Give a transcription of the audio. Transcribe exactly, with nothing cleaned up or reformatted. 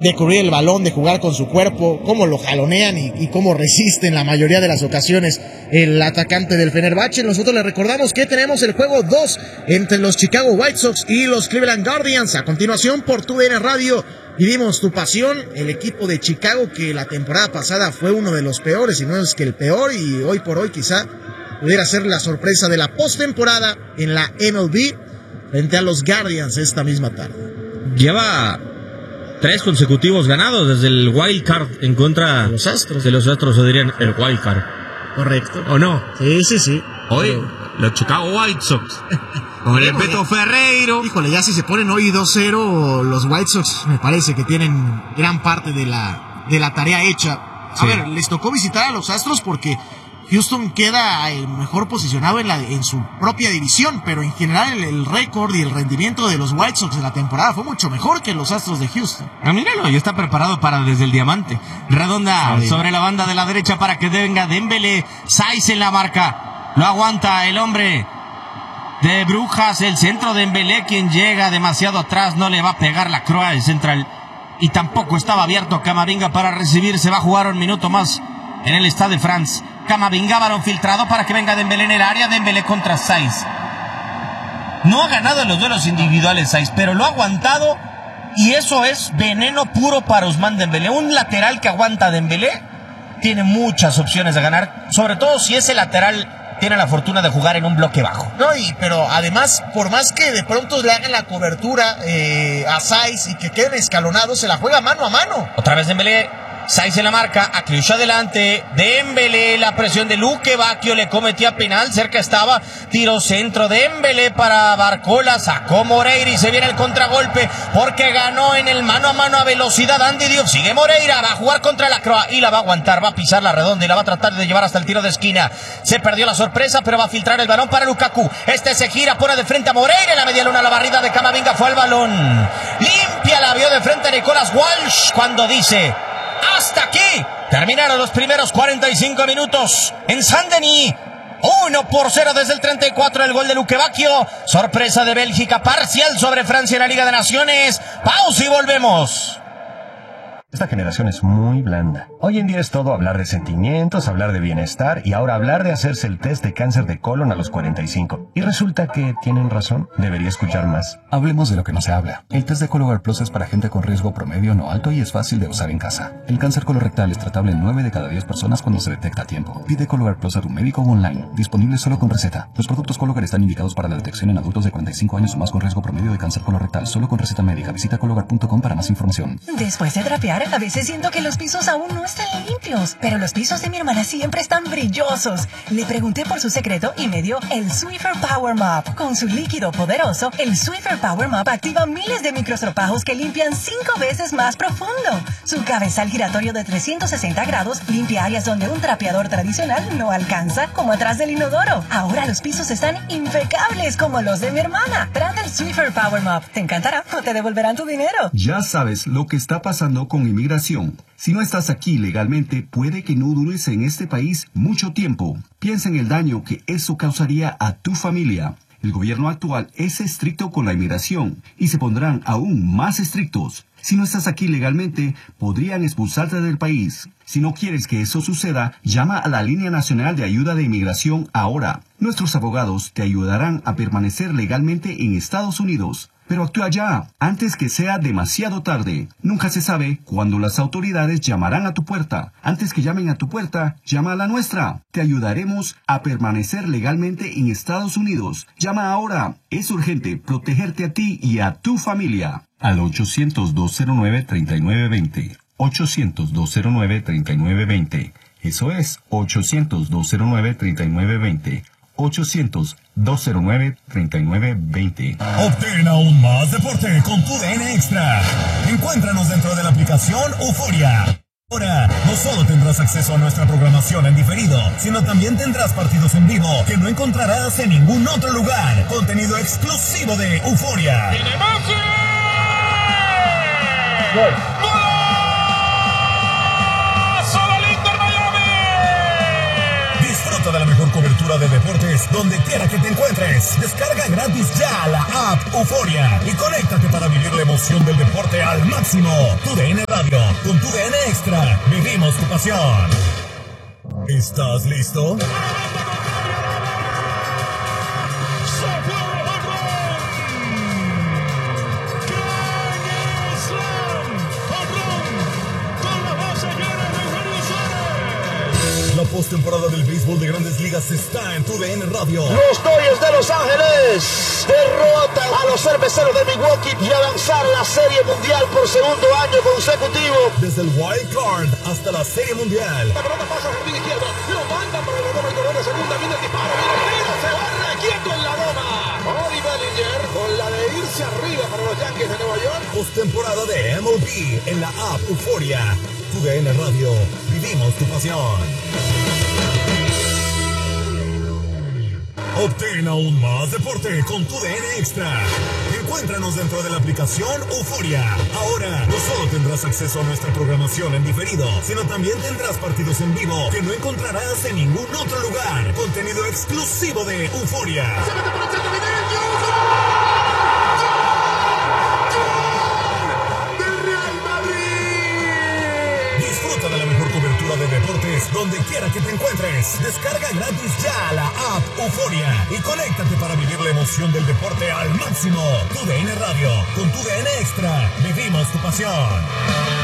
de cubrir el balón, de jugar con su cuerpo, cómo lo jalonean y, y cómo resisten la mayoría de las ocasiones el atacante del Fenerbahce. Nosotros les recordamos que tenemos el juego dos entre los Chicago White Sox y los Cleveland Guardians. A continuación por tu D N Radio vivimos tu pasión, el equipo de Chicago que la temporada pasada fue uno de los peores, y no es que el peor, y hoy por hoy quizá pudiera ser la sorpresa de la postemporada en la M L B frente a los Guardians esta misma tarde. Lleva tres consecutivos ganados desde el wild card en contra de los Astros. De los Astros, o dirían el wild card. Correcto. ¿O no? Sí, sí, sí. Hoy, Pero... los Chicago White Sox. Con el Beto Ferreiro. Híjole, ya si se ponen hoy dos cero, los White Sox me parece que tienen gran parte de la, de la tarea hecha. A sí. ver, les tocó visitar a los Astros porque Houston queda eh, mejor posicionado en, la, en su propia división, pero en general el, el récord y el rendimiento de los White Sox de la temporada fue mucho mejor que los Astros de Houston. Ah, míralo, ya está preparado para desde el diamante. Redonda sí. sobre la banda de la derecha para que venga Dembélé. Saiz en la marca. Lo aguanta el hombre de Brujas, el centro de Dembélé, quien llega demasiado atrás, no le va a pegar la croa el central. Y tampoco estaba abierto Camavinga para recibir. Se va a jugar un minuto más en el Stade de France. Camavinga, balón filtrado para que venga Dembélé en el área. Dembélé contra Saiz. No ha ganado en los duelos individuales Saiz, pero lo ha aguantado, y eso es veneno puro para Ousmane Dembélé. Un lateral que aguanta a Dembélé tiene muchas opciones de ganar, sobre todo si ese lateral tiene la fortuna de jugar en un bloque bajo. No, y pero además, por más que de pronto le hagan la cobertura eh, a Saiz y que queden escalonados, se la juega mano a mano. Otra vez Dembélé. Saiz en la marca, Akliush adelante, Dembélé, la presión de Luque Bacchio, le cometía penal, cerca estaba, tiro centro, Dembélé para Barcola, sacó Moreira y se viene el contragolpe, porque ganó en el mano a mano a velocidad Andy Diop. Sigue Moreira, va a jugar contra la Croa y la va a aguantar, va a pisar la redonda y la va a tratar de llevar hasta el tiro de esquina. Se perdió la sorpresa, pero va a filtrar el balón para Lukaku. Este se gira, pone de frente a Moreira en la media luna, la barrida de Camavinga fue al balón. Limpia, la vio de frente a Nicolas Walsh cuando dice: hasta aquí terminaron los primeros cuarenta y cinco minutos en Saint-Denis. uno por cero desde el treinta y cuatro, el gol de Luque Bacchio. Sorpresa de Bélgica, parcial sobre Francia en la Liga de Naciones. Pausa y volvemos. Esta generación es muy blanda. Hoy en día es todo hablar de sentimientos, hablar de bienestar y ahora hablar de hacerse el test de cáncer de colon a los cuarenta y cinco. Y resulta que tienen razón. Debería escuchar más. Hablemos de lo que no se habla. El test de Cologuard Plus es para gente con riesgo promedio no alto y es fácil de usar en casa. El cáncer colorectal es tratable en nueve de cada diez personas cuando se detecta a tiempo. Pide Cologuard Plus a tu médico online. Disponible solo con receta. Los productos Cologuard están indicados para la detección en adultos de cuarenta y cinco años o más con riesgo promedio de cáncer colorectal. Solo con receta médica. Visita cologuard punto com para más información. Después de trapear, a veces siento que los pisos aún no están limpios, pero los pisos de mi hermana siempre están brillosos. Le pregunté por su secreto y me dio el Swiffer Power Mop. Con su líquido poderoso, el Swiffer Power Mop activa miles de microstropajos que limpian cinco veces más profundo. Su cabezal giratorio de trescientos sesenta grados limpia áreas donde un trapeador tradicional no alcanza, como atrás del inodoro. Ahora los pisos están impecables como los de mi hermana. Trata el Swiffer Power Mop. Te encantará o te devolverán tu dinero. Ya sabes lo que está pasando con inmigración. Si no estás aquí legalmente, puede que no dures en este país mucho tiempo. Piensa en el daño que eso causaría a tu familia. El gobierno actual es estricto con la inmigración y se pondrán aún más estrictos. Si no estás aquí legalmente, podrían expulsarte del país. Si no quieres que eso suceda, llama a la Línea Nacional de Ayuda de Inmigración ahora. Nuestros abogados te ayudarán a permanecer legalmente en Estados Unidos. Pero actúa ya, antes que sea demasiado tarde. Nunca se sabe cuándo las autoridades llamarán a tu puerta. Antes que llamen a tu puerta, llama a la nuestra. Te ayudaremos a permanecer legalmente en Estados Unidos. Llama ahora. Es urgente protegerte a ti y a tu familia. Al ochocientos, dos cero nueve, treinta y nueve veinte. ochocientos, dos cero nueve, treinta y nueve veinte. Eso es ochocientos, dos cero nueve, treinta y nueve veinte. ochocientos, dos cero nueve, treinta y nueve veinte. Obtén aún más deporte con tu D N Extra. Encuéntranos dentro de la aplicación Euforia. Ahora, no solo tendrás acceso a nuestra programación en diferido, sino también tendrás partidos en vivo que no encontrarás en ningún otro lugar. Contenido exclusivo de Euforia. Disfruta de la mejor cobertura de deportes donde quiera que te encuentres. Descarga gratis ya la app Euforia y conéctate para vivir la emoción del deporte al máximo. Tu D N Radio, con tu D N Extra, vivimos tu pasión. ¿Estás listo? La postemporada del béisbol de Grandes Ligas está en tu D N Radio. Los Dodgers de Los Ángeles derrotan a los cerveceros de Milwaukee y avanzar la Serie Mundial por segundo año consecutivo. Desde el Wild Card hasta la Serie Mundial. La pelota pasa por la izquierda, lo mandan para la loma, el corredor de segunda, viene el disparo, viene el tiro, se va quieto en la loma. Cody Bellinger con la de irse arriba para los Yankees de Nueva York. Postemporada de M L B en la app Euforia. Tu D N Radio, vivimos tu pasión. Obtén aún más deporte con tu D N Extra. Encuéntranos dentro de la aplicación Euforia. Ahora no solo tendrás acceso a nuestra programación en diferido, sino también tendrás partidos en vivo que no encontrarás en ningún otro lugar. Contenido exclusivo de Euforia. Disfruta de la mejor cobertura de deportes donde quiera que te encuentres. Descarga gratis ya la app Euforia y conéctate para vivir la emoción del deporte al máximo. Tu D N Radio, con tu D N Extra, vivimos tu pasión.